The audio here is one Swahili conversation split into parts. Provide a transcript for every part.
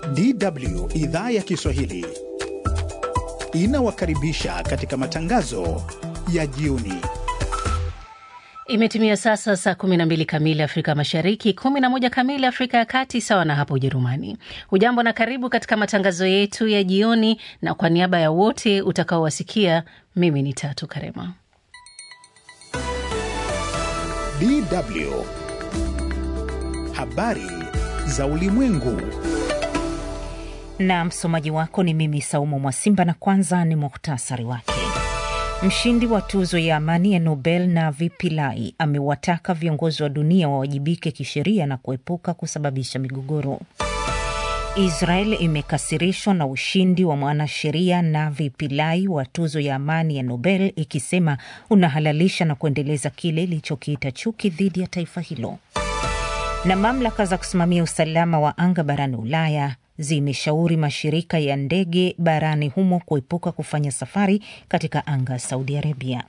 DW idhaa ya Kiswahili inawakaribisha katika matangazo ya jioni. Imetimia sasa saa 12 kamili Afrika Mashariki, 11 kamili Afrika ya Kati, sawa na hapo Ujerumani. Hujambo na karibu katika matangazo yetu ya jioni, na kwa niaba ya wote utakaowasikia, mimi ni Tatu Karema. DW habari za ulimwengu. Na msomaji wako ni mimi Saumu Mwasimba, na kwanza ni muhtasari wake. Mshindi wa tuzo ya amani ya Nobel Navi Pillay amewataka viongozi wa dunia wawajibike kisheria na kuepuka kusababisha migogoro. Israel imekasirishwa na ushindi wa mwanasheria Navi Pillay wa tuzo ya amani ya Nobel, ikisema unahalalisha na kuendeleza kile ilichokiita chuki dhidi ya taifa hilo. Na mamlaka za kusimamia usalama wa anga barani Ulaya zimeshauri mashirika ya ndege barani humo kuepuka kufanya safari katika anga ya Saudi Arabia.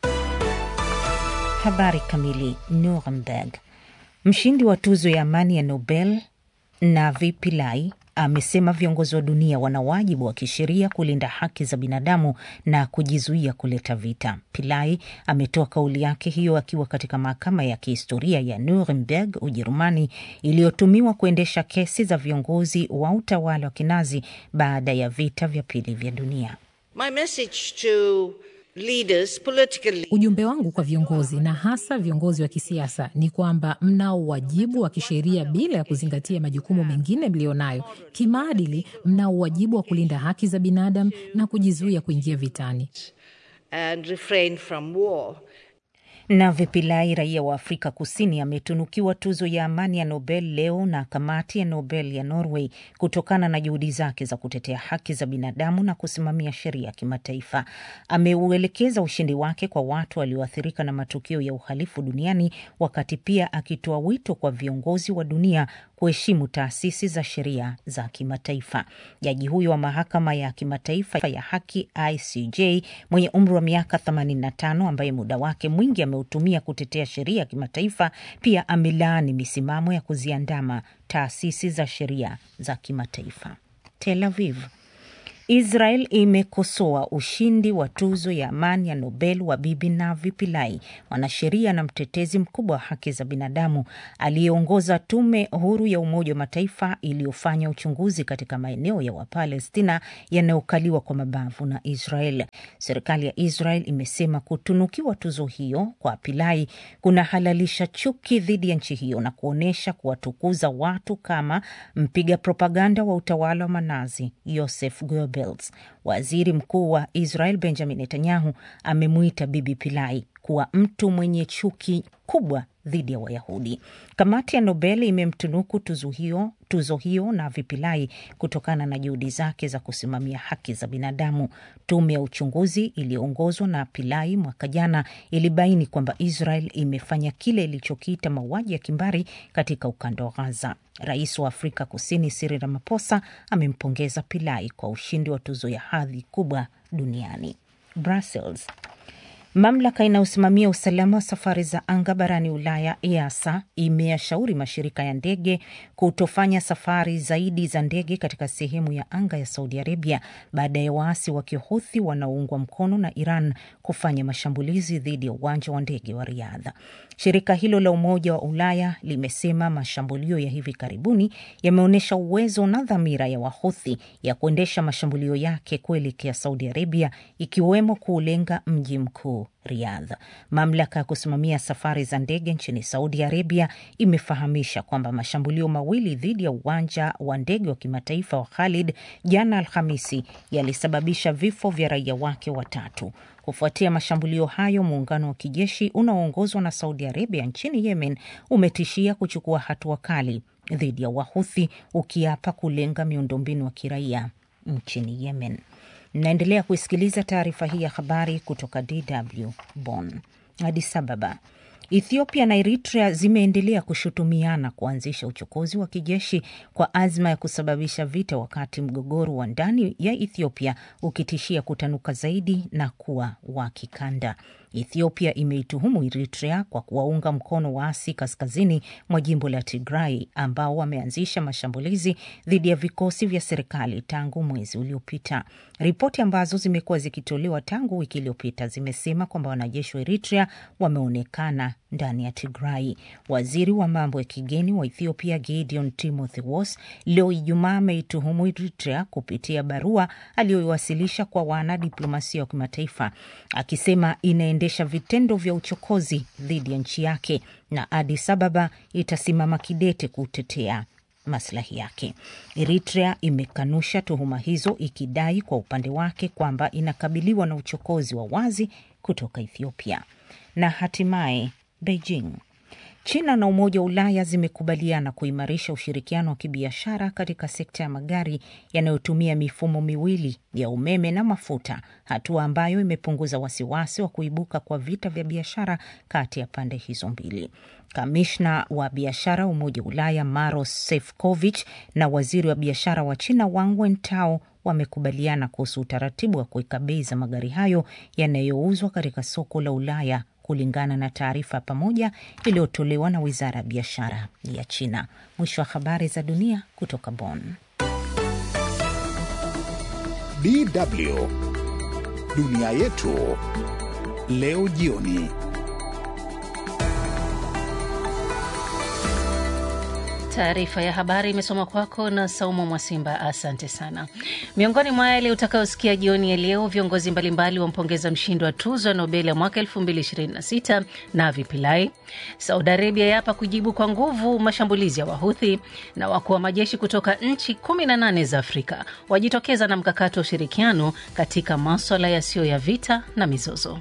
Habari kamili. Nuremberg. Mshindi wa tuzo ya amani ya Nobel Navi Pillay amesema viongozi wa dunia wana wajibu wa kisheria kulinda haki za binadamu na kujizuia kuleta vita. Pillay ametoa kauli yake hiyo akiwa katika mahakama ya kihistoria ya Nuremberg, Ujerumani, iliyotumiwa kuendesha kesi za viongozi wa utawala wa Kinazi baada ya vita vya pili vya dunia. My message to leaders, politically. Ujumbe wangu kwa viongozi na hasa viongozi wa kisiasa ni kwamba mnao wajibu wa kisheria bila ya kuzingatia majukumu mengine mlionayo. Kimaadili, mnao wajibu wa kulinda haki za binadamu na kujizuia kuingia vitani. And refrain from war. Navi Pillay, raia wa Afrika Kusini, ametunukiwa tuzo ya amani ya Nobel leo na kamati ya Nobel ya Norway kutokana na juhudi zake za kutetea haki za binadamu na kusimamia sheria ya kimataifa. Ameuelekeza ushindi wake kwa watu walioathirika na matukio ya uhalifu duniani, wakati pia akitoa wito kwa viongozi wa dunia kuheshimu taasisi za sheria za kimataifa. Jaji huyo wa mahakama ya kimataifa ya haki ICJ mwenye umri wa miaka 85, ambaye muda wake mwingi ameutumia kutetea sheria ya kimataifa, pia amelaani misimamo ya kuziandama taasisi za sheria za kimataifa. Tel Aviv. Israel imekosoa ushindi wa tuzo ya amani ya Nobel wa Bibi Navi Pillay, mwanasheria na mtetezi mkubwa wa haki za binadamu aliyeongoza tume huru ya Umoja wa Mataifa iliyofanya uchunguzi katika maeneo ya Wapalestina yanayokaliwa kwa mabavu na Israel. Serikali ya Israel imesema kutunukiwa tuzo hiyo kwa Pillay kunahalalisha chuki dhidi ya nchi hiyo na kuonesha kuwatukuza watu kama mpiga propaganda wa utawala wa Manazi Joseph Goebbels. Waziri Mkuu wa Israel Benjamin Netanyahu amemuita Bibi Pillay kuwa mtu mwenye chuki kubwa dhidi ya Wayahudi. Kamati ya Nobel imemtunuku tuzo hiyo Navi Pillay kutokana na juhudi zake za kusimamia haki za binadamu. Tume ya uchunguzi iliyoongozwa na Pillay mwaka jana ilibaini kwamba Israel imefanya kile ilichokiita mauaji ya kimbari katika ukanda wa Gaza. Rais wa Afrika Kusini Cyril Ramaphosa amempongeza Pillay kwa ushindi wa tuzo ya hadhi kubwa duniani. Brussels. Mamlaka inayosimamia usalama wa safari za anga barani Ulaya, EASA, imeyashauri mashirika ya ndege kutofanya safari zaidi za ndege katika sehemu ya anga ya Saudi Arabia baada ya waasi wa Kihuthi wanaoungwa mkono na Iran kufanya mashambulizi dhidi ya uwanja wa ndege wa Riyadh. Shirika hilo la Umoja wa Ulaya limesema mashambulio ya hivi karibuni yameonyesha uwezo na dhamira ya Wahuthi ya kuendesha mashambulio yake kuelekea Saudi Arabia, ikiwemo kuulenga mji mkuu Riyadh. Mamlaka ya kusimamia safari za ndege nchini Saudi Arabia imefahamisha kwamba mashambulio mawili dhidi ya uwanja wa ndege wa kimataifa wa Khalid jana Alhamisi yalisababisha vifo vya raia wake watatu. Kufuatia mashambulio hayo, muungano wa kijeshi unaoongozwa na Saudi Arabia nchini Yemen umetishia kuchukua hatua kali dhidi ya Wahuthi, ukiapa kulenga miundombinu wa kiraia nchini Yemen. Mnaendelea kuisikiliza taarifa hii ya habari kutoka DW Bonn. Addis Ababa. Ethiopia na Eritrea zimeendelea kushutumiana kuanzisha uchokozi wa kijeshi kwa azma ya kusababisha vita, wakati mgogoro wa ndani ya Ethiopia ukitishia kutanuka zaidi na kuwa wa kikanda. Ethiopia imeituhumu Eritrea kwa kuwaunga mkono waasi kaskazini mwa jimbo la Tigray ambao wameanzisha mashambulizi dhidi ya vikosi vya serikali tangu mwezi uliopita. Ripoti ambazo zimekuwa zikitolewa tangu wiki iliyopita zimesema kwamba wanajeshi wa Eritrea wameonekana ndani ya Tigray. Waziri wa mambo ya kigeni wa Ethiopia Gideon Timothy Wos leo Ijumaa ameituhumu Eritrea kupitia barua aliyoiwasilisha kwa wanadiplomasia wa kimataifa akisema inaendesha vitendo vya uchokozi dhidi ya nchi yake na Addis Ababa itasimama kidete kutetea maslahi yake. Eritrea imekanusha tuhuma hizo ikidai kwa upande wake kwamba inakabiliwa na uchokozi wa wazi kutoka Ethiopia. Na hatimaye Beijing. China na Umoja wa Ulaya zimekubaliana kuimarisha ushirikiano wa kibiashara katika sekta ya magari yanayotumia mifumo miwili ya umeme na mafuta, hatua ambayo imepunguza wasiwasi wa kuibuka kwa vita vya biashara kati ya pande hizo mbili. Kamishna wa biashara Umoja wa Ulaya Maros Sefcovic na waziri wa biashara wa China Wang Wentao wamekubaliana kuhusu utaratibu wa kuweka bei za magari hayo yanayouzwa katika soko la Ulaya kulingana na taarifa pamoja iliyotolewa na Wizara ya Biashara ya China. Mwisho wa habari za dunia kutoka Bonn. DW Dunia Yetu leo jioni. Taarifa ya habari imesoma kwako na Saumu Mwasimba. Asante sana. Miongoni mwa yale utakayosikia jioni ya leo, viongozi mbalimbali wampongeza mshindi wa tuzo ya Nobel ya mwaka 2026 Navi Pillay. Saudi Arabia yapa kujibu kwa nguvu mashambulizi ya Wahuthi, na wakuu wa majeshi kutoka nchi 18 za Afrika wajitokeza na mkakati wa ushirikiano katika masuala yasiyo ya vita na mizozo.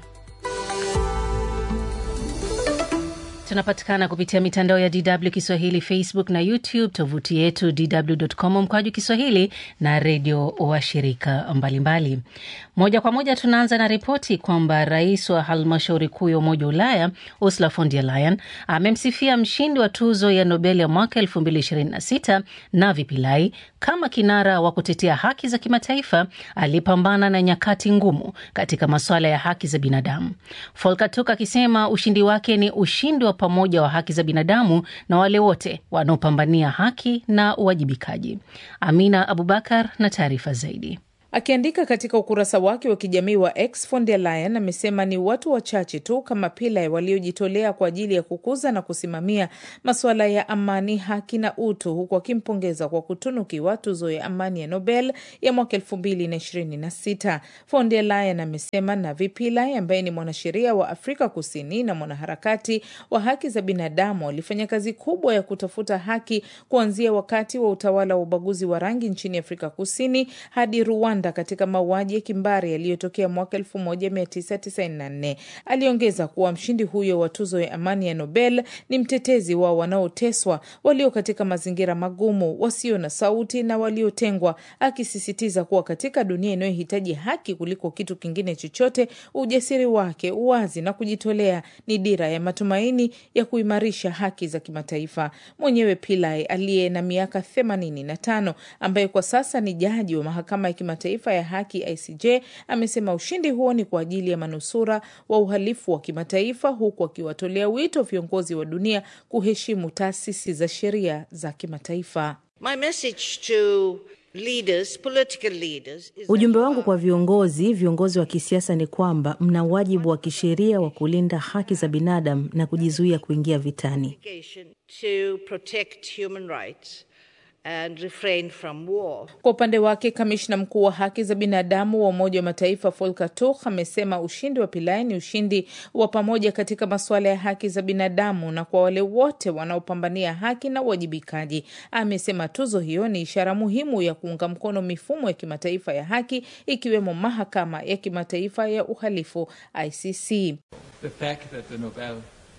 Tunapatikana kupitia mitandao ya DW Kiswahili, Facebook na YouTube, tovuti yetu dw.com/Kiswahili na redio wa shirika mbalimbali. Moja kwa moja tunaanza na ripoti kwamba rais wa halmashauri kuu ya Umoja wa Ulaya Ursula von der Leyen amemsifia mshindi wa tuzo ya Nobel ya mwaka 2026 Navi Pillay kama kinara wa kutetea haki za kimataifa alipambana na nyakati ngumu katika masuala ya haki za binadamu. Volker Turk akisema ushindi wake ni ushindi wa pamoja wa haki za binadamu na wale wote wanaopambania haki na uwajibikaji. Amina Abubakar na taarifa zaidi. Akiandika katika ukurasa wake wa kijamii wa X, von der Leyen amesema ni watu wachache tu kama Pillay waliojitolea kwa ajili ya kukuza na kusimamia masuala ya amani, haki na utu, huku akimpongeza kwa kutunukiwa tuzo ya amani ya Nobel ya mwaka 2026. Von der Leyen amesema Navi Pillay ambaye ni mwanasheria wa Afrika Kusini na mwanaharakati wa haki za binadamu alifanya kazi kubwa ya kutafuta haki kuanzia wakati wa utawala wa ubaguzi wa rangi nchini Afrika Kusini hadi Rwanda katika mauaji ya kimbari yaliyotokea mwaka 1994. Aliongeza kuwa mshindi huyo wa tuzo ya amani ya Nobel ni mtetezi wa wanaoteswa, walio katika mazingira magumu, wasio na sauti na waliotengwa, akisisitiza kuwa katika dunia inayohitaji haki kuliko kitu kingine chochote, ujasiri wake, uwazi na kujitolea ni dira ya matumaini ya kuimarisha haki za kimataifa. Mwenyewe Pillay aliye na miaka 85 ambaye kwa sasa ni jaji wa mahakama ya kimataifa ya haki ICJ amesema ushindi huo ni kwa ajili ya manusura wa uhalifu wa kimataifa, huku akiwatolea wito viongozi wa dunia kuheshimu taasisi za sheria za kimataifa. My message to leaders, political leaders, ujumbe wangu kwa viongozi wa kisiasa ni kwamba mna wajibu wa kisheria wa kulinda haki za binadamu na kujizuia kuingia vitani. To protect human rights and refrain from war. Kwa upande wake, kamishna mkuu wa haki za binadamu wa Umoja wa Mataifa Volker Turk amesema ushindi wa Pillay ni ushindi wa pamoja katika masuala ya haki za binadamu na kwa wale wote wanaopambania haki na uwajibikaji. Amesema tuzo hiyo ni ishara muhimu ya kuunga mkono mifumo ya kimataifa ya haki, ikiwemo mahakama ya kimataifa ya uhalifu ICC. The fact that the Nobel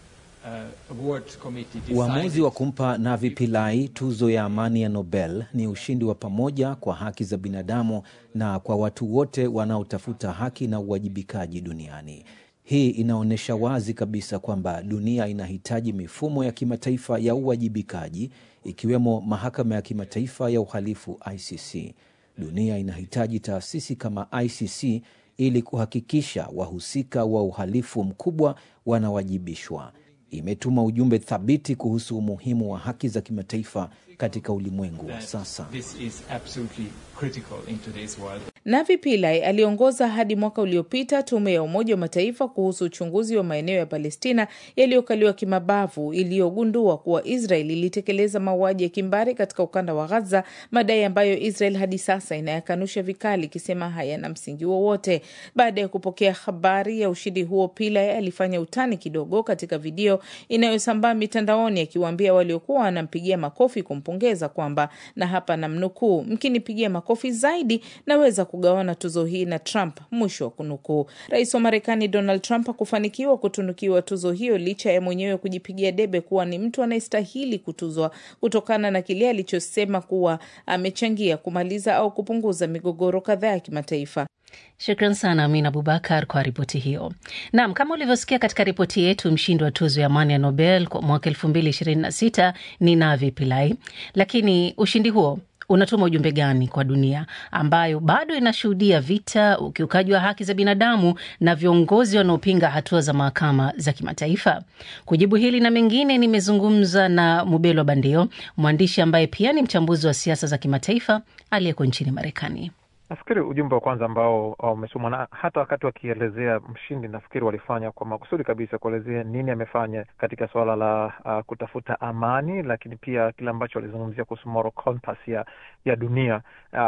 uamuzi wa kumpa Navi Pillay tuzo ya amani ya Nobel ni ushindi wa pamoja kwa haki za binadamu na kwa watu wote wanaotafuta haki na uwajibikaji duniani. Hii inaonyesha wazi kabisa kwamba dunia inahitaji mifumo ya kimataifa ya uwajibikaji, ikiwemo mahakama ya kimataifa ya uhalifu ICC. Dunia inahitaji taasisi kama ICC ili kuhakikisha wahusika wa uhalifu mkubwa wanawajibishwa. Imetuma ujumbe thabiti kuhusu umuhimu wa haki za kimataifa katika ulimwengu wa sasa. Navi Pillay aliongoza hadi mwaka uliopita tume ya Umoja wa Mataifa kuhusu uchunguzi wa maeneo ya Palestina yaliyokaliwa kimabavu iliyogundua kuwa Israel ilitekeleza mauaji ya kimbari katika ukanda wa Gaza, madai ambayo Israel hadi sasa inayakanusha vikali ikisema hayana msingi wowote. Baada ya kupokea habari ya ushindi huo, Pillay alifanya utani kidogo katika video inayosambaa mitandaoni akiwaambia waliokuwa wanampigia makofi kumpongeza kwamba, na hapa namnukuu, mkinipigia makofi zaidi naweza kugawana tuzo hii na Trump, mwisho wa kunukuu. Rais wa Marekani Donald Trump hakufanikiwa kutunukiwa tuzo hiyo licha ya mwenyewe kujipigia debe kuwa ni mtu anayestahili kutuzwa kutokana na kile alichosema kuwa amechangia kumaliza au kupunguza migogoro kadhaa ya kimataifa. Shukran sana Amina Abubakar kwa ripoti hiyo. Naam, kama ulivyosikia katika ripoti yetu, mshindi wa tuzo ya amani ya Nobel kwa mwaka 2026 ni Navi Pillay. Lakini ushindi huo unatuma ujumbe gani kwa dunia ambayo bado inashuhudia vita, ukiukaji wa haki za binadamu na viongozi wanaopinga hatua za mahakama za kimataifa? Kujibu hili na mengine, nimezungumza na Mubelwa Bandio, mwandishi ambaye pia ni mchambuzi wa siasa za kimataifa aliyeko nchini Marekani. Nafikiri ujumbe wa kwanza ambao umesomwa, na hata wakati wakielezea mshindi, nafikiri walifanya kwa makusudi kabisa kuelezea nini amefanya katika suala la kutafuta amani, lakini pia kile ambacho walizungumzia kuhusu moral compass ya dunia,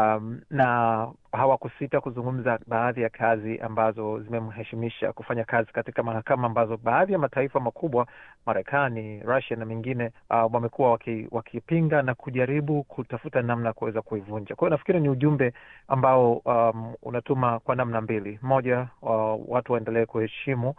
na hawakusita kuzungumza baadhi ya kazi ambazo zimemheshimisha kufanya kazi katika mahakama ambazo baadhi ya mataifa makubwa, Marekani, Russia na mengine, wamekuwa wakipinga na kujaribu kutafuta namna kuweza kuivunja. Kwa hiyo nafikiri ni ujumbe ambao unatuma kwa namna mbili. Moja, watu waendelee kuheshimu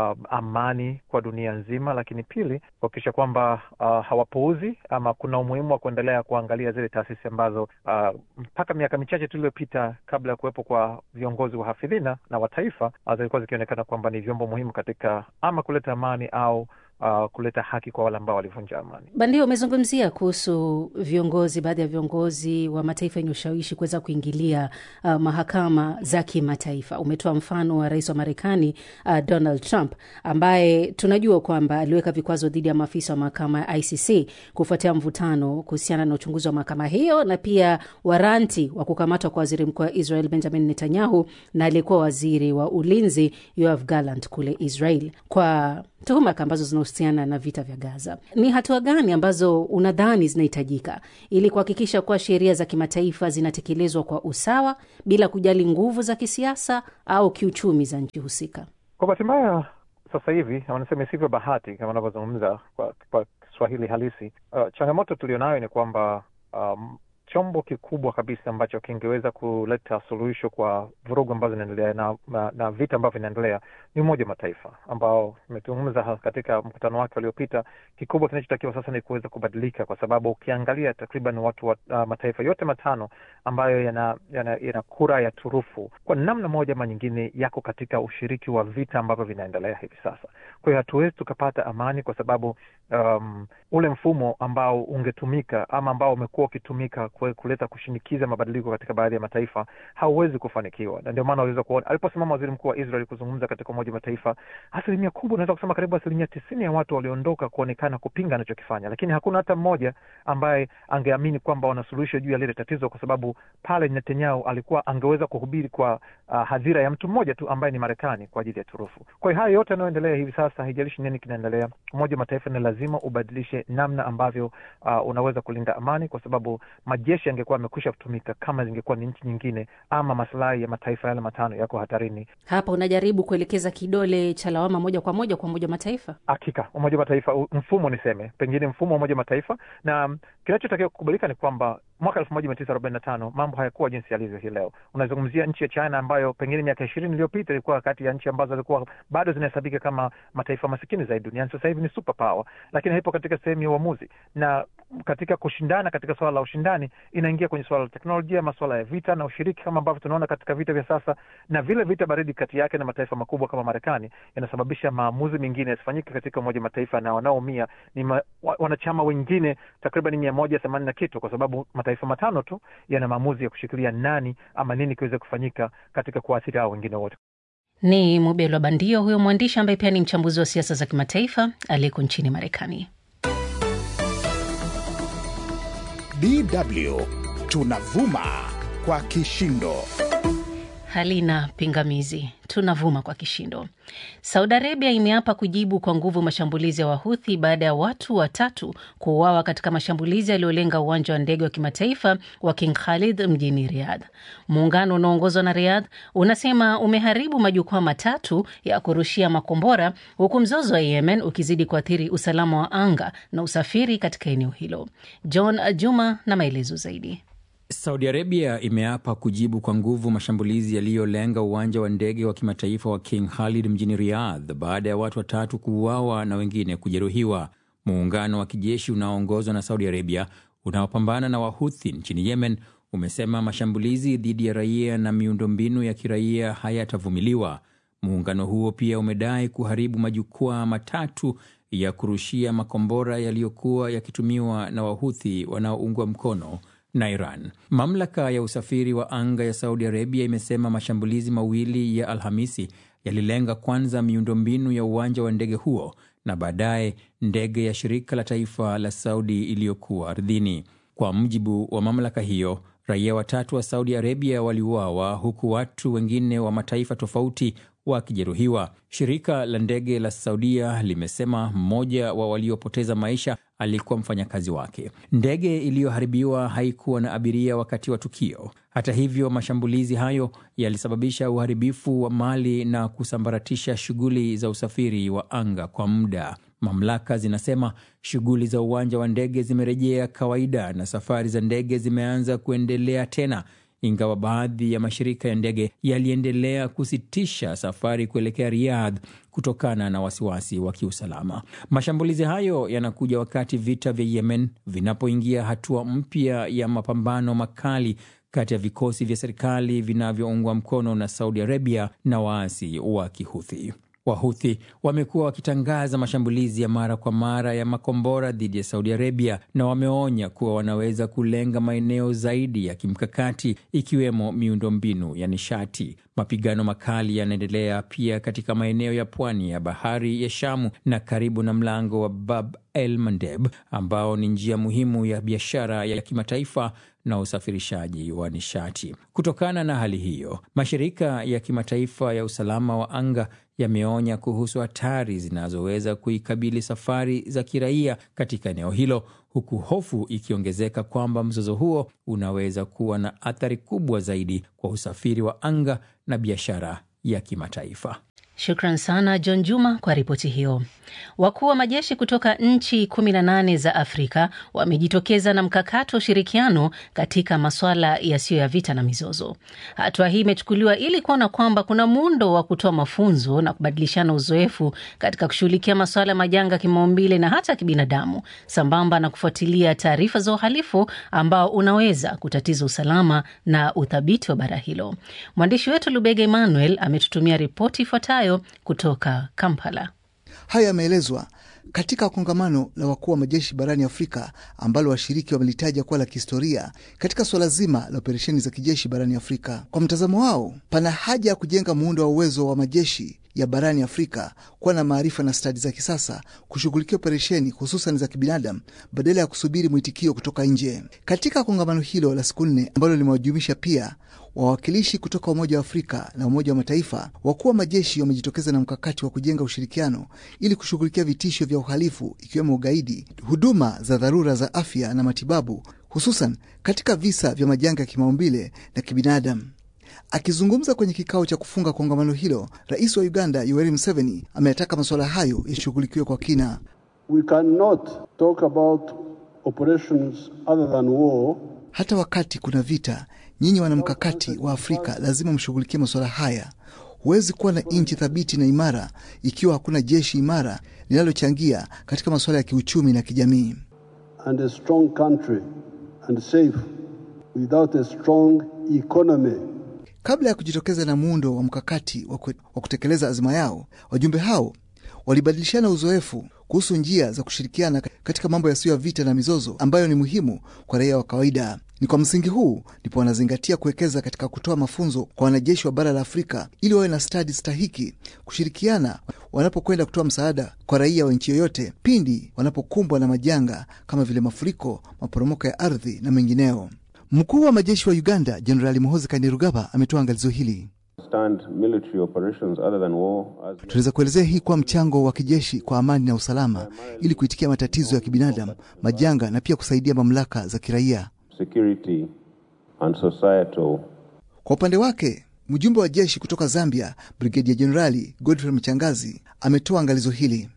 amani kwa dunia nzima, lakini pili, kuhakikisha kwamba hawapuuzi ama kuna umuhimu wa kuendelea kuangalia zile taasisi ambazo mpaka miaka michache tuliyopita kabla ya kuwepo kwa viongozi wa hafidhina na wa taifa zilikuwa zikionekana kwamba ni vyombo muhimu katika ama kuleta amani au kuleta haki kwa wale ambao walivunja amani. Bandio, umezungumzia kuhusu viongozi, baadhi ya viongozi wa mataifa yenye ushawishi kuweza kuingilia mahakama za kimataifa. Umetoa mfano wa rais wa Marekani Donald Trump, ambaye tunajua kwamba aliweka vikwazo dhidi ya maafisa wa mahakama ya ICC kufuatia mvutano kuhusiana na uchunguzi wa mahakama hiyo, na pia waranti wa kukamatwa kwa waziri mkuu wa Israel Benjamin Netanyahu na aliyekuwa waziri wa ulinzi Yoav Gallant kule Israel kwa tuhuma ambazo zinahusiana na vita vya Gaza. Ni hatua gani ambazo unadhani zinahitajika ili kuhakikisha kuwa sheria za kimataifa zinatekelezwa kwa usawa bila kujali nguvu za kisiasa au kiuchumi za nchi husika? Kwa bahati mbaya sasa hivi, wanasema isivyo bahati kama wanavyozungumza kwa Kiswahili halisi, changamoto tulionayo ni kwamba chombo kikubwa kabisa ambacho kingeweza kuleta suluhisho kwa vurugu ambazo zinaendelea na vita ambavyo vinaendelea ni Umoja wa Mataifa, ambao umetungumza katika mkutano wake uliopita. Kikubwa kinachotakiwa sasa ni kuweza kubadilika, kwa sababu ukiangalia takriban watu wa mataifa yote matano ambayo yana kura ya turufu kwa namna moja ama nyingine yako katika ushiriki wa vita ambavyo vinaendelea hivi sasa. Kwa hiyo hatuwezi tukapata amani kwa sababu ule mfumo ambao ungetumika ama ambao umekuwa ukitumika kuleta kushinikiza mabadiliko katika baadhi ya mataifa hauwezi kufanikiwa. Na ndio maana waliweza kuona aliposimama waziri mkuu wa Israel kuzungumza katika Umoja wa Mataifa, asilimia kubwa, unaweza kusema karibu 90% ya watu waliondoka kuonekana kupinga anachokifanya, lakini hakuna hata mmoja ambaye angeamini kwamba wana suluhisho juu ya lile tatizo, kwa sababu pale Netanyahu alikuwa angeweza kuhubiri kwa hadhira ya mtu mmoja tu ambaye ni Marekani kwa ajili ya turufu. Kwa hiyo hayo yote yanayoendelea hivi sasa, haijalishi nini kinaendelea, Umoja wa Mataifa ni lazima ubadilishe namna ambavyo unaweza kulinda amani, kwa sababu majeshi yangekuwa yamekwisha kutumika kama zingekuwa ni nchi nyingine ama maslahi ya mataifa yale matano yako hatarini. Hapa unajaribu kuelekeza kidole cha lawama moja kwa moja kwa Umoja wa Mataifa? Hakika Umoja wa Mataifa, mfumo niseme, pengine mfumo wa Umoja wa Mataifa, na kinachotakiwa kukubalika ni kwamba mwaka 1945 mambo hayakuwa jinsi yalivyo hii leo. Unazungumzia nchi ya China ambayo pengine miaka 20 iliyopita ilikuwa kati ya nchi ambazo zilikuwa bado zinahesabika kama mataifa masikini zaidi duniani. Sasa hivi ni super power, lakini haipo katika sehemu ya uamuzi. Na katika kushindana, katika swala la ushindani, inaingia kwenye swala la teknolojia, masuala ya vita na ushiriki, kama ambavyo tunaona katika vita vya sasa, na vile vita baridi kati yake na mataifa makubwa kama Marekani yanasababisha maamuzi mengine yasifanyike katika Umoja wa Mataifa, na wanaoumia ni wanachama wengine takriban 180 na kitu, kwa sababu mataifa matano tu yana maamuzi ya kushikilia nani ama nini kiweze kufanyika katika kuathiri hao wengine wote. Ni Mubelwa Bandio, huyo mwandishi ambaye pia ni mchambuzi wa siasa za kimataifa aliyeko nchini Marekani. DW tunavuma kwa kishindo. Halina pingamizi, tunavuma kwa kishindo. Saudi Arabia imeapa kujibu kwa nguvu mashambulizi ya Wahuthi baada ya watu 3 kuuawa katika mashambulizi yaliyolenga uwanja wa ndege wa kimataifa wa King Khalid mjini Riyadh. Muungano unaoongozwa na Riyadh unasema umeharibu majukwaa 3 ya kurushia makombora, huku mzozo wa Yemen ukizidi kuathiri usalama wa anga na usafiri katika eneo hilo. John Juma na maelezo zaidi. Saudi Arabia imeapa kujibu kwa nguvu mashambulizi yaliyolenga uwanja wa ndege wa kimataifa wa King Khalid mjini Riyadh baada ya watu 3 kuuawa na wengine kujeruhiwa. Muungano wa kijeshi unaoongozwa na Saudi Arabia unaopambana na Wahuthi nchini Yemen umesema mashambulizi dhidi ya raia na miundombinu ya kiraia hayatavumiliwa. Muungano huo pia umedai kuharibu majukwaa 3 ya kurushia makombora yaliyokuwa yakitumiwa na Wahuthi wanaoungwa mkono na Iran. Mamlaka ya usafiri wa anga ya Saudi Arabia imesema mashambulizi mawili ya Alhamisi yalilenga kwanza miundombinu ya uwanja wa ndege huo na baadaye ndege ya shirika la taifa la Saudi iliyokuwa ardhini. Kwa mujibu wa mamlaka hiyo, raia 3 wa Saudi Arabia waliuawa huku watu wengine wa mataifa tofauti wakijeruhiwa. Shirika la ndege la Saudia limesema mmoja wa waliopoteza maisha alikuwa mfanyakazi wake. Ndege iliyoharibiwa haikuwa na abiria wakati wa tukio. Hata hivyo, mashambulizi hayo yalisababisha uharibifu wa mali na kusambaratisha shughuli za usafiri wa anga kwa muda. Mamlaka zinasema shughuli za uwanja wa ndege zimerejea kawaida na safari za ndege zimeanza kuendelea tena, ingawa baadhi ya mashirika ya ndege yaliendelea kusitisha safari kuelekea Riyadh kutokana na wasiwasi wa kiusalama. Mashambulizi hayo yanakuja wakati vita vya Yemen vinapoingia hatua mpya ya mapambano makali kati ya vikosi vya serikali vinavyoungwa mkono na Saudi Arabia na waasi wa Kihuthi. Wahuthi wamekuwa wakitangaza mashambulizi ya mara kwa mara ya makombora dhidi ya Saudi Arabia na wameonya kuwa wanaweza kulenga maeneo zaidi ya kimkakati ikiwemo miundombinu ya nishati. Mapigano makali yanaendelea pia katika maeneo ya pwani ya bahari ya Shamu na karibu na mlango wa Bab el Mandeb ambao ni njia muhimu ya biashara ya kimataifa na usafirishaji wa nishati. Kutokana na hali hiyo, mashirika ya kimataifa ya usalama wa anga yameonya kuhusu hatari zinazoweza kuikabili safari za kiraia katika eneo hilo, huku hofu ikiongezeka kwamba mzozo huo unaweza kuwa na athari kubwa zaidi kwa usafiri wa anga na biashara ya kimataifa. Shukran sana John Juma kwa ripoti hiyo. Wakuu wa majeshi kutoka nchi 18 za Afrika wamejitokeza na mkakati wa ushirikiano katika masuala yasiyo ya vita na mizozo. Hatua hii imechukuliwa ili kuona kwamba kuna muundo wa kutoa mafunzo na kubadilishana uzoefu katika kushughulikia masuala ya majanga kimaumbile na hata kibinadamu, sambamba na kufuatilia taarifa za uhalifu ambao unaweza kutatiza usalama na uthabiti wa bara hilo. Mwandishi wetu Lubega Emmanuel ametutumia ripoti ifuatayo kutoka Kampala. Haya yameelezwa katika kongamano la wakuu wa majeshi barani Afrika ambalo washiriki wamelitaja kuwa la kihistoria katika swala zima la operesheni za kijeshi barani Afrika. Kwa mtazamo wao, pana haja ya kujenga muundo wa uwezo wa majeshi ya barani Afrika kuwa na maarifa na stadi za kisasa kushughulikia operesheni hususan za kibinadamu badala ya kusubiri mwitikio kutoka nje. Katika kongamano hilo la siku 4 ambalo limewajumisha pia wawakilishi kutoka Umoja wa Afrika na Umoja wa Mataifa, wakuu wa majeshi wamejitokeza na mkakati wa kujenga ushirikiano ili kushughulikia vitisho vya uhalifu ikiwemo ugaidi, huduma za dharura za afya na matibabu, hususan katika visa vya majanga ya kimaumbile na kibinadamu. Akizungumza kwenye kikao cha kufunga kongamano hilo, Rais wa Uganda Yoweri Museveni ametaka masuala hayo yashughulikiwe kwa kina. We cannot talk about operations other than war. Hata wakati kuna vita, nyinyi wanamkakati wa Afrika lazima mshughulikie masuala haya. Huwezi kuwa na nchi thabiti na imara ikiwa hakuna jeshi imara linalochangia katika masuala ya kiuchumi na kijamii. And a strong country and safe without a strong economy. Kabla ya kujitokeza na muundo wa mkakati wa kutekeleza azma yao, wajumbe hao walibadilishana uzoefu kuhusu njia za kushirikiana katika mambo yasiyo ya vita na mizozo ambayo ni muhimu kwa raia wa kawaida. Ni kwa msingi huu ndipo wanazingatia kuwekeza katika kutoa mafunzo kwa wanajeshi wa bara la Afrika ili wawe na stadi stahiki kushirikiana wanapokwenda kutoa msaada kwa raia wa nchi yoyote pindi wanapokumbwa na majanga kama vile mafuriko, maporomoko ya ardhi na mengineo. Mkuu wa majeshi wa Uganda, Jenerali Muhoozi Kainerugaba, ametoa angalizo hili. Tunaweza kuelezea hii kwa mchango wa kijeshi kwa amani na usalama ili kuitikia matatizo ya kibinadamu, majanga na pia kusaidia mamlaka za kiraia. Security and societal. Kwa upande wake, mjumbe wa jeshi kutoka Zambia, Brigedia Jenerali Godfrey Mchangazi, ametoa angalizo hili.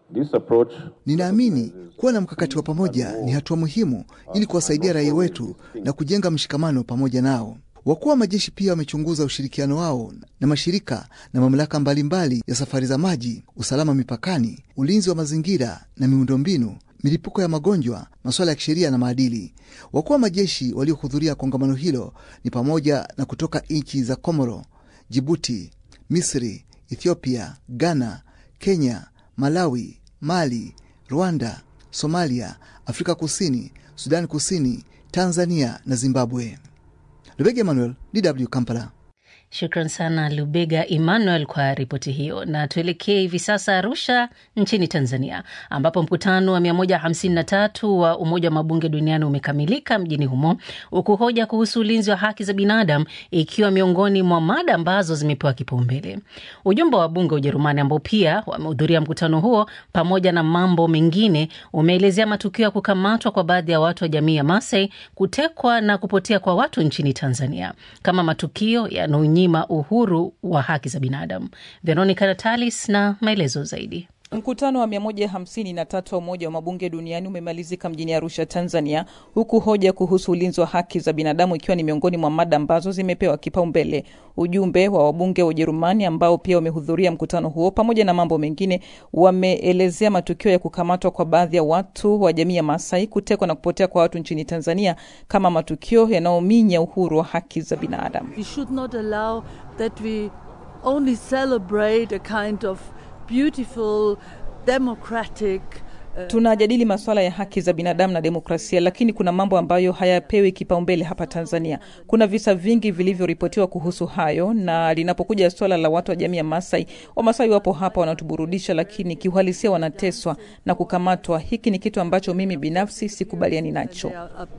Ninaamini kuwa na mkakati wa pamoja ni hatua muhimu ili kuwasaidia raia wetu na kujenga mshikamano pamoja nao. Wakuu wa majeshi pia wamechunguza ushirikiano wao na mashirika na mamlaka mbalimbali ya safari za maji, usalama mipakani, ulinzi wa mazingira na miundombinu, milipuko ya magonjwa, masuala ya kisheria na maadili. Wakuu wa majeshi waliohudhuria kongamano hilo ni pamoja na kutoka nchi za Komoro, Djibouti, Misri, Ethiopia, Ghana, Kenya, Malawi, Mali, Rwanda, Somalia, Afrika Kusini, Sudan Kusini, Tanzania na Zimbabwe. Lubega Emmanuel, DW Kampala. Shukran sana Lubega Emmanuel kwa ripoti hiyo. Na tuelekee hivi sasa Arusha nchini Tanzania, ambapo mkutano wa 153 wa Umoja wa Mabunge Duniani umekamilika mjini humo, huku hoja kuhusu ulinzi wa haki za binadamu ikiwa miongoni mwa mada ambazo zimepewa kipaumbele. Ujumbe wa bunge wa Ujerumani ambao pia wamehudhuria mkutano huo pamoja na mambo mengine umeelezea matukio ya kukamatwa kwa baadhi ya watu wa jamii ya Maasai, kutekwa na kupotea kwa watu nchini Tanzania kama matukio yanaonyima uhuru wa haki za binadamu. Veronica Natalis na maelezo zaidi. Mkutano wa 153 wa Umoja wa Mabunge Duniani umemalizika mjini Arusha, Tanzania, huku hoja kuhusu ulinzi wa haki za binadamu ikiwa ni miongoni mwa mada ambazo zimepewa kipaumbele. Ujumbe wa wabunge wa Ujerumani ambao pia wamehudhuria mkutano huo pamoja na mambo mengine wameelezea matukio ya kukamatwa kwa baadhi ya watu wa jamii ya Maasai, kutekwa na kupotea kwa watu nchini Tanzania kama matukio yanayominya uhuru wa haki za binadamu. We should not allow that we only celebrate a kind of beautiful democratic. Tunajadili masuala ya haki za binadamu na demokrasia, lakini kuna mambo ambayo hayapewi kipaumbele hapa Tanzania. Kuna visa vingi vilivyoripotiwa kuhusu hayo, na linapokuja swala la watu wa jamii ya Maasai, Wamasai wapo hapa wanatuburudisha, lakini kiuhalisia wanateswa na kukamatwa. Hiki ni kitu ambacho mimi binafsi sikubaliani nacho.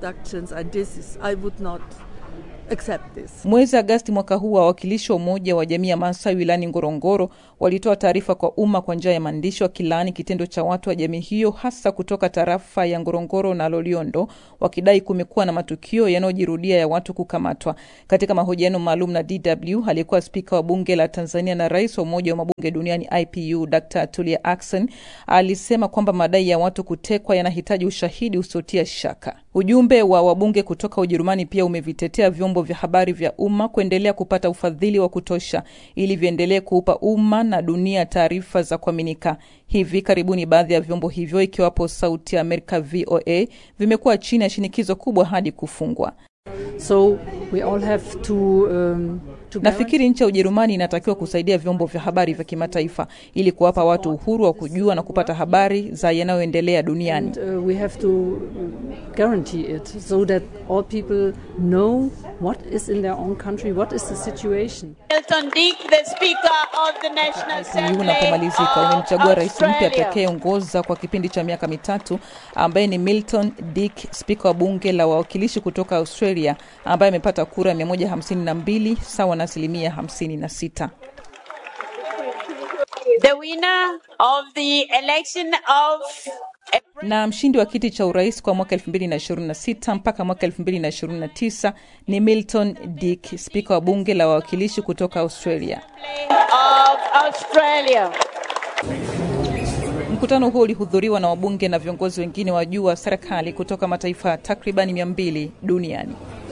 Mwezi Agosti mwaka huu, wawakilishi wa Umoja wa Jamii ya Maasai wilayani Ngorongoro walitoa taarifa kwa umma kwa njia ya maandishi wakilaani kitendo cha watu wa jamii hiyo, hasa kutoka tarafa ya Ngorongoro na Loliondo, wakidai kumekuwa na matukio yanayojirudia ya watu kukamatwa. Katika mahojiano maalum na DW, aliyekuwa spika wa bunge la Tanzania na rais wa Umoja wa Mabunge Duniani IPU, Dr. Tulia Ackson, alisema kwamba madai ya watu kutekwa yanahitaji ushahidi usiotia shaka. Ujumbe wa wabunge kutoka Ujerumani pia umevitetea vyombo vya habari vya umma kuendelea kupata ufadhili wa kutosha ili viendelee kuupa umma na dunia taarifa za kuaminika. Hivi karibuni baadhi ya vyombo hivyo, ikiwapo Sauti ya Amerika VOA, vimekuwa chini ya shinikizo kubwa hadi kufungwa. So we all have to nafikiri nchi ya Ujerumani inatakiwa kusaidia vyombo vya habari vya kimataifa ili kuwapa watu uhuru wa kujua na kupata habari za yanayoendelea duniani. And, we have to guarantee it so that all people know what is in their own country, what is the situation. Milton Dick, the Speaker of the National Assembly. Unapomalizika, umemchagua rais mpya atakayeongoza kwa kipindi cha miaka mitatu, ambaye ni Milton Dick, Spika wa bunge la wawakilishi kutoka Australia, ambaye amepata kura 152 sawa na 56%. The winner of the election of na mshindi wa kiti cha urais kwa mwaka 2026 mpaka mwaka 2029 ni Milton Dick, Spika wa bunge la wawakilishi kutoka Australia. Mkutano huo ulihudhuriwa na wabunge na viongozi wengine wa juu wa serikali kutoka mataifa takriban 200 duniani.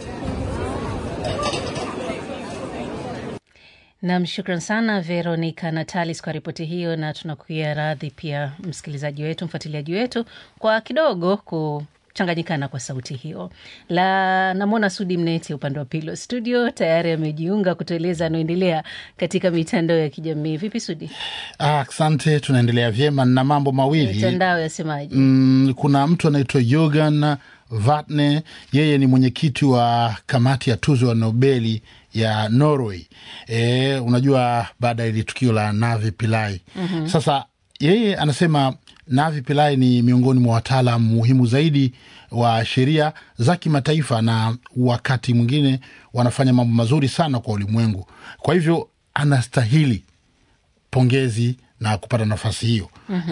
Na shukran sana Veronica Natalis kwa ripoti hiyo, na tunakuia radhi pia msikilizaji wetu, mfuatiliaji wetu, kwa kidogo kuchanganyikana kwa sauti hiyo. Namwona Sudi Mneti upande wa pili studio tayari amejiunga kutueleza anaendelea katika mitandao ya kijamii. Vipi Sudi? Asante, tunaendelea vyema na mambo mawili. Mitandao yasemaje? Kuna mtu anaitwa Yogan Vatne, yeye ni mwenyekiti wa kamati ya tuzo ya Nobeli ya Norway. Unajua baada ya ile tukio la Navi Pillai. Sasa yeye anasema Navi Pillai ni miongoni mwa wataalamu muhimu zaidi wa sheria za kimataifa, na wakati mwingine wanafanya mambo mazuri sana kwa ulimwengu. Kwa hivyo anastahili pongezi na kupata nafasi hiyo.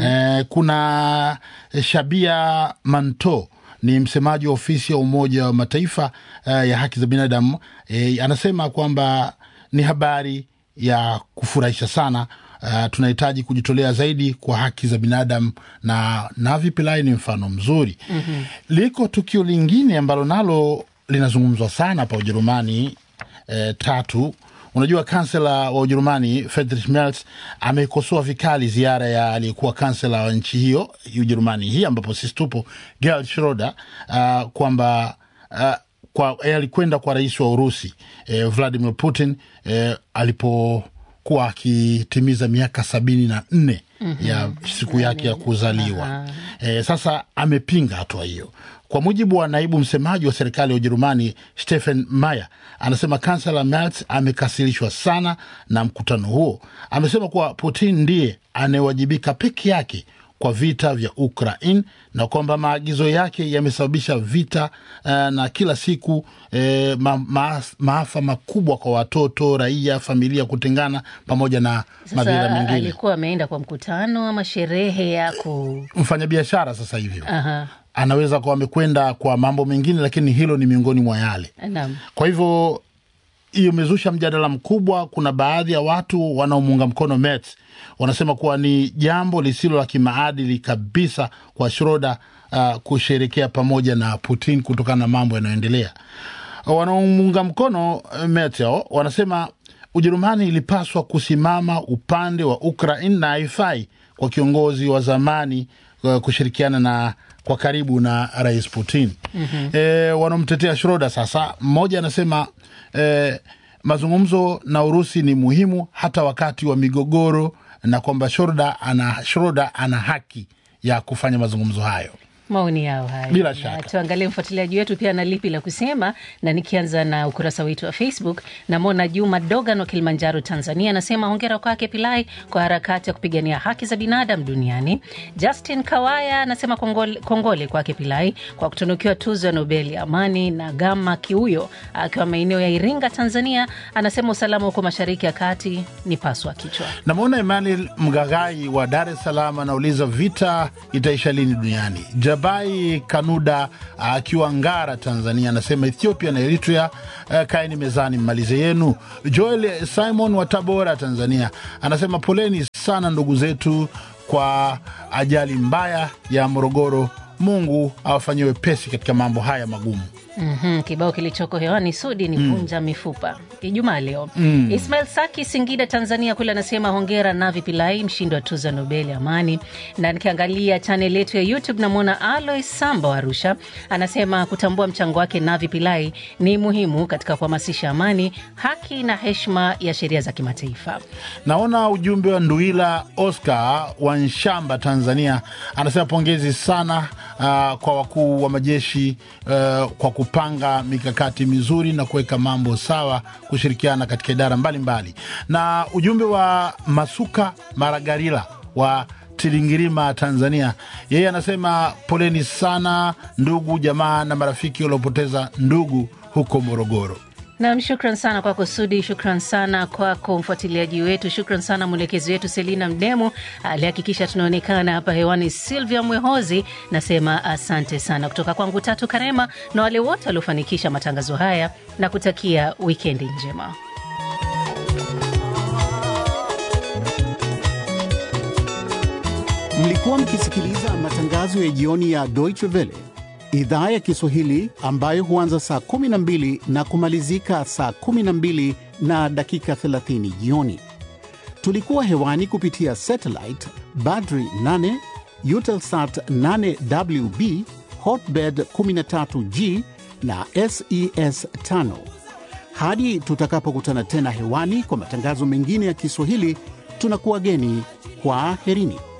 Kuna Shabia Manto, ni msemaji wa ofisi ya Umoja wa Mataifa ya haki za binadamu. Anasema kwamba ni habari ya kufurahisha sana. Tunahitaji kujitolea zaidi kwa haki za binadamu, na Navi Pillai ni mfano mzuri. Liko tukio lingine ambalo nalo linazungumzwa sana hapa Ujerumani. Tatu, unajua kansela wa Ujerumani Friedrich Merz amekosoa vikali ziara ya aliyekuwa kansela wa nchi hiyo Ujerumani hii ambapo sisi tupo, Gerhard Schröder, kwamba alikwenda kwa rais wa Urusi Vladimir Putin alipokuwa akitimiza miaka 74 ya siku yake ya kuzaliwa. Sasa amepinga hatua hiyo. Kwa mujibu wa naibu msemaji wa serikali ya Ujerumani Stefan Mayer, anasema kansela Merz amekasirishwa sana na mkutano huo. Amesema kuwa Putin ndiye anayewajibika peke yake kwa vita vya Ukraine, na kwamba maagizo yake yamesababisha vita na kila siku maafa makubwa kwa watoto, raia, familia kutengana pamoja na madhara mengine. Alikuwa ameenda kwa mkutano ama sherehe ya mfanyabiashara sasa hivyo. Anaweza kuwa amekwenda kwa mambo mengine, lakini hilo ni miongoni mwa yale. Kwa hivyo hiyo imezusha mjadala mkubwa. Kuna baadhi ya watu wanaomuunga mkono Merz wanasema kuwa ni jambo lisilo la kimaadili kabisa kwa Schröder kusherekea pamoja na Putin kutokana na mambo yanayoendelea. Wanaomuunga mkono Merz wanasema Ujerumani ilipaswa kusimama upande wa Ukraine na haifai kwa kiongozi wa zamani kushirikiana na kwa karibu na Rais Putin. Wanomtetea Schröder sasa, mmoja anasema mazungumzo na Urusi ni muhimu hata wakati wa migogoro, na kwamba Schröder ana haki ya kufanya mazungumzo hayo. Maoni yao haya. Bila shaka. Tuangalie mfuatiliaji wetu pia na lipi la kusema, na nikianza na ukurasa wetu wa Facebook, na Mona Juma Dogan wa Kilimanjaro, Tanzania, anasema hongera kwake Pillai kwa harakati ya kupigania haki za binadamu duniani. Justin Kawaya anasema kongole kwake Pillai kwa kutunukiwa tuzo ya Nobel ya amani. Na Gama Kiuyo akiwa maeneo ya Iringa, Tanzania, anasema usalama huko Mashariki ya Kati ni paswa kichwa. Na Mona Emmanuel Mgagai wa Dar es Salaam anauliza vita itaisha lini duniani. Jabai Kanuda akiwa Ngara, Tanzania, anasema Ethiopia na Eritrea kaeni mezani mmalize yenu. Joel Simon wa Tabora, Tanzania, anasema poleni sana ndugu zetu kwa ajali mbaya ya Morogoro. Mungu awafanyie wepesi katika mambo haya magumu. Kibao kilichoko hewani Sudi ni vunja mifupa. Ijumaa leo. Ismail Saki, Singida, Tanzania, kule anasema hongera Navi Pillai, mshindi wa tuzo ya Nobel ya amani. Na nikiangalia channel yetu ya YouTube namuona Alois Samba wa Arusha, anasema kutambua mchango wake Navi Pillai ni muhimu katika kuhamasisha amani, haki na heshima ya sheria za kimataifa. Naona ujumbe wa Nduila Oscar wa Nshamba, Tanzania, anasema pongezi sana kwa wakuu wa majeshi kwa kupanga mikakati mizuri na kuweka mambo sawa, kushirikiana katika idara mbalimbali. Na ujumbe wa Masuka Maragarila wa Tilingirima, Tanzania, yeye anasema poleni sana ndugu, jamaa na marafiki waliopoteza ndugu huko Morogoro. Na shukran sana kwako Sudi, shukran sana kwako mfuatiliaji wetu, shukran sana mwelekezi wetu Selina Mdemu, alihakikisha tunaonekana hapa hewani Silvia Mwehozi. Nasema asante sana kutoka kwangu Tatu Karema na wale wote waliofanikisha matangazo haya, na kutakia wikendi njema. Mlikuwa mkisikiliza matangazo ya jioni ya Deutsche Welle, idhaa ya Kiswahili ambayo huanza saa 12 na kumalizika saa 12 na dakika 30 jioni. Tulikuwa hewani kupitia satellite Badri 8, Eutelsat 8WB, Hotbird 13G na SES 5. Hadi tutakapokutana tena hewani kwa matangazo mengine ya Kiswahili, tunakuwageni kwa herini.